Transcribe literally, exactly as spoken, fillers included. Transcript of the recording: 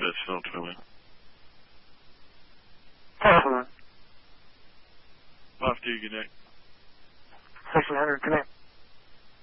that still to me. Hello. Off to you, good night. sixteen hundred, connect.